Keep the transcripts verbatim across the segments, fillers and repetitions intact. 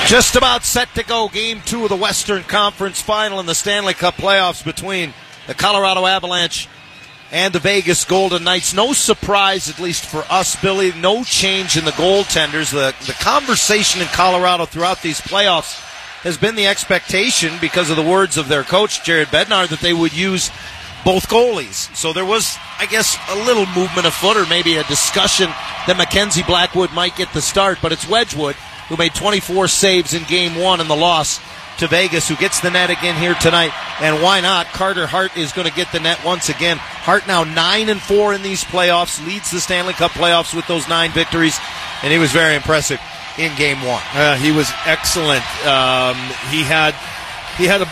Just about set to go. Game two of the Western Conference Final in the Stanley Cup playoffs between the Colorado Avalanche and the Vegas Golden Knights. No surprise, at least for us, Billy, no change in the goaltenders. The, the conversation in Colorado throughout these playoffs has been the expectation, because of the words of their coach, Jared Bednar, that they would use both goalies. So there was, I guess, a little movement afoot, or maybe a discussion that Mackenzie Blackwood might get the start, but it's Wedgwood who made twenty-four saves in game one in the loss to Vegas, who gets the net again here tonight. And why not? Carter Hart is going to get the net once again. Hart now nine and four in these playoffs, leads the Stanley Cup playoffs with those nine victories, and he was very impressive in game one. Uh, he was excellent. Um, he had he had a,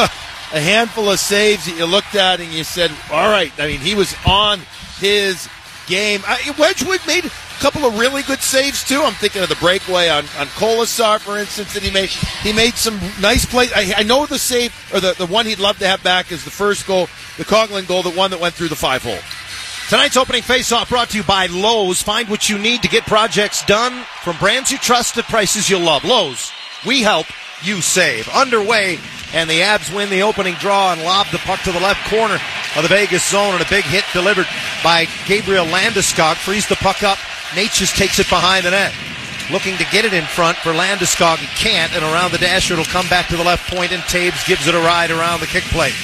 a handful of saves that you looked at and you said, all right. I mean, he was on his game. Uh, Wedgwood made a couple of really good saves too. I'm thinking of the breakaway on, on Kolesar, for instance, that he made. He made some nice plays. I, I know the save, or the, the one he'd love to have back, is the first goal, the Coughlin goal, the one that went through the five hole. Tonight's opening face-off brought to you by Lowe's. Find what you need to get projects done from brands you trust at prices you'll love. Lowe's, we help, you save. Underway, and the Abs win the opening draw and lob the puck to the left corner of the Vegas zone, and a big hit delivered by Gabriel Landeskog. Frees the puck up. Natchez takes it behind the net. Looking to get it in front for Landeskog. He can't, and around the dasher it'll come back to the left point, and Taves gives it a ride around the kick plate.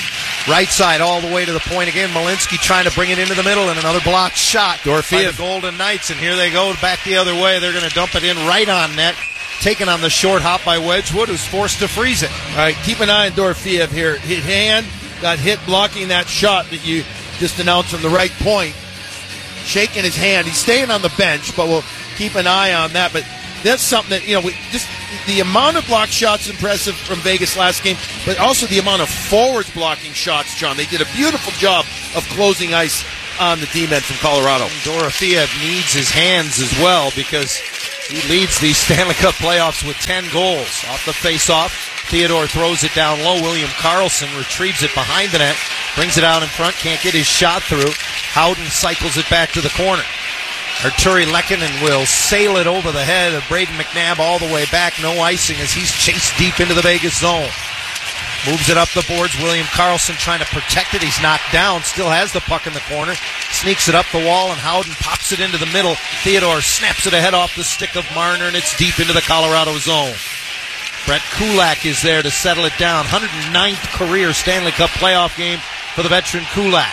Right side all the way to the point again. Malinsky trying to bring it into the middle, and another blocked shot Dorofeev. by the Golden Knights. And here they go back the other way. They're going to dump it in right on net. Taken on the short hop by Wedgwood, who's forced to freeze it. All right, keep an eye on Dorofeev here. His hand got hit blocking that shot that you just announced from the right point. Shaking his hand. He's staying on the bench, but we'll keep an eye on that. But that's something that, you know, we just the amount of block shots impressive from Vegas last game, but also the amount of forwards blocking shots, John. They did a beautiful job of closing ice on the D-men from Colorado. Dorofeev needs his hands as well, because he leads the Stanley Cup playoffs with ten goals. Off the face-off, Theodore throws it down low. William Karlsson retrieves it behind the net, brings it out in front, can't get his shot through. Howden cycles it back to the corner. Arturi Lehkonen will sail it over the head of Braden McNabb all the way back. No icing as he's chased deep into the Vegas zone. Moves it up the boards. William Karlsson trying to protect it. He's knocked down. Still has the puck in the corner. Sneaks it up the wall, and Howden pops it into the middle. Theodore snaps it ahead off the stick of Marner, and it's deep into the Colorado zone. Brett Kulak is there to settle it down. one hundred ninth career Stanley Cup playoff game for the veteran Kulak.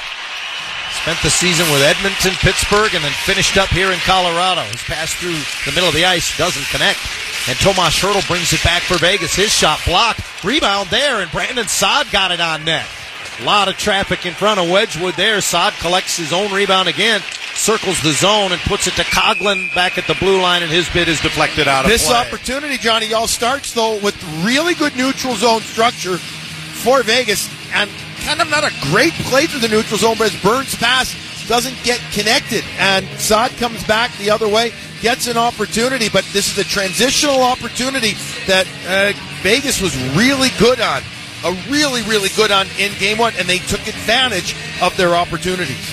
Spent the season with Edmonton, Pittsburgh, and then finished up here in Colorado. His pass through the middle of the ice doesn't connect. And Tomas Hertl brings it back for Vegas. His shot blocked. Rebound there, and Brandon Saad got it on net. A lot of traffic in front of Wedgwood there. Saad collects his own rebound again, circles the zone, and puts it to Coughlin back at the blue line, and his bid is deflected out of this play. This opportunity, Johnny, all starts, though, with really good neutral zone structure for Vegas, and kind of not a great play through the neutral zone, but as Burns' pass doesn't get connected, and Saad comes back the other way, gets an opportunity, but this is a transitional opportunity that uh, Vegas was really good on, a really, really good on in game one, and they took advantage of their opportunities.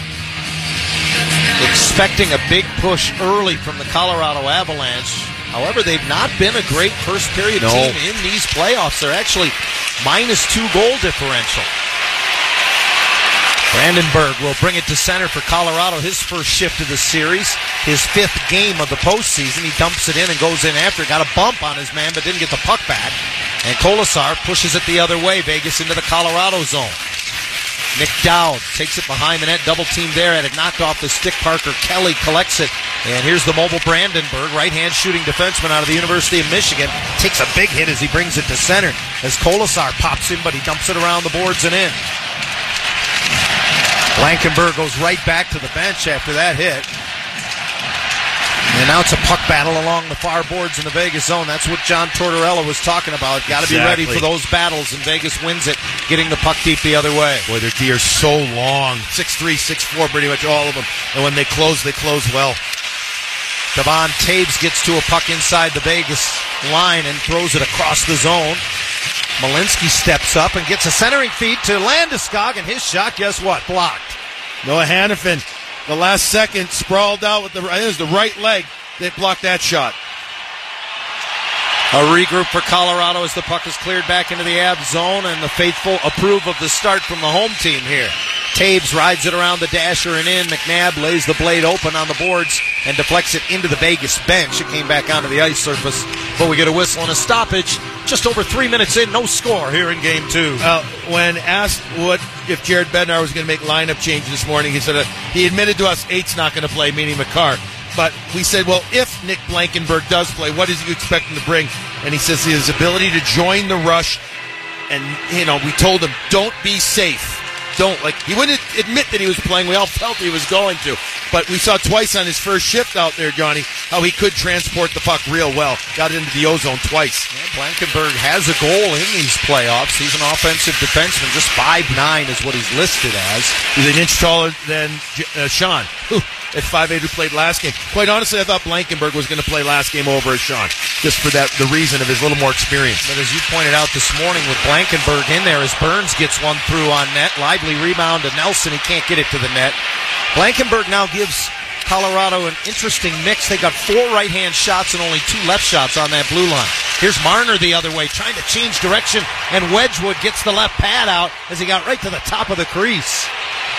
Expecting a big push early from the Colorado Avalanche. However, they've not been a great first-period no. team in these playoffs. They're actually minus two goal differential. Brandenburg will bring it to center for Colorado, his first shift of the series, his fifth game of the postseason. He dumps it in and goes in after. Got a bump on his man, but didn't get the puck back. And Kolesar pushes it the other way, Vegas into the Colorado zone. Nick Dowd takes it behind the net, double team there, had it knocked off the stick. Parker Kelly collects it, and here's the mobile Brandenburg, right-hand shooting defenseman out of the University of Michigan. Takes a big hit as he brings it to center, as Kolesar pops in, but he dumps it around the boards and in. Blankenberg goes right back to the bench after that hit. And now it's a puck battle along the far boards in the Vegas zone. That's what John Tortorella was talking about. Got to exactly. be ready for those battles, and Vegas wins it, getting the puck deep the other way. Boy, their D are so long. six three, six four, pretty much all of them. And when they close, they close well. Devon Taves gets to a puck inside the Vegas line and throws it across the zone. Malinsky steps up and gets a centering feed to Landeskog, and his shot, guess what? Blocked. Noah Hannafin, the last second, sprawled out with the, I think it was the right leg that blocked that shot. A regroup for Colorado as the puck is cleared back into the Avs zone, and the faithful approve of the start from the home team here. Taves rides it around the dasher and in. McNabb lays the blade open on the boards and deflects it into the Vegas bench. It came back onto the ice surface, but we get a whistle and a stoppage. Just over three minutes in, no score here in game two. Uh, when asked what if Jared Bednar was going to make lineup changes this morning, he said uh, he admitted to us eight's not going to play, meaning McCarr. But we said, well, if Nick Blankenburg does play, what is you expect him to bring? And he says his ability to join the rush. And, you know, we told him, don't be safe. Don't. Like, he wouldn't admit that he was playing. We all felt he was going to. But we saw twice on his first shift out there, Johnny, how he could transport the puck real well. Got into the ozone twice. Yeah, Blankenburg has a goal in these playoffs. He's an offensive defenseman. Just five nine is what he's listed as. He's an inch taller than uh, Sean. At five eight who played last game. Quite honestly, I thought Blankenburg was going to play last game over as Sean, just for that the reason of his little more experience. But as you pointed out this morning with Blankenburg in there, as Burns gets one through on net, lively rebound to Nelson, he can't get it to the net. Blankenburg now gives Colorado an interesting mix. They got four right-hand shots and only two left shots on that blue line. Here's Marner the other way, trying to change direction, and Wedgwood gets the left pad out as he got right to the top of the crease.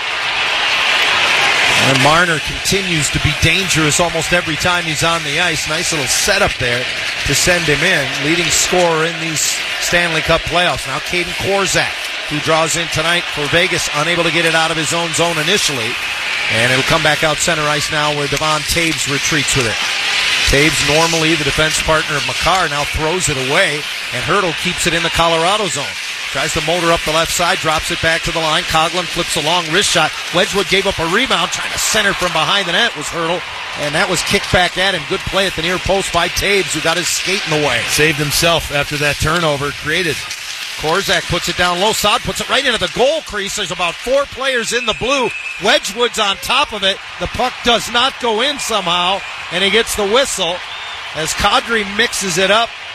And Marner continues to be dangerous almost every time he's on the ice. Nice little setup there to send him in. Leading scorer in these Stanley Cup playoffs. Now Caden Korzak, who draws in tonight for Vegas, unable to get it out of his own zone initially. And it'll come back out center ice now where Devon Taves retreats with it. Taves, normally the defense partner of McCarr, now throws it away, and Hertl keeps it in the Colorado zone. Tries to motor up the left side, drops it back to the line. Coughlin flips a long wrist shot. Wedgwood gave up a rebound, trying to center from behind the net was Hertl, and that was kicked back at him. Good play at the near post by Taves, who got his skate in the way. Saved himself after that turnover created. Korzak puts it down low. Saad puts it right into the goal crease. There's about four players in the blue. Wedgwood's on top of it. The puck does not go in somehow, and he gets the whistle as Kadri mixes it up.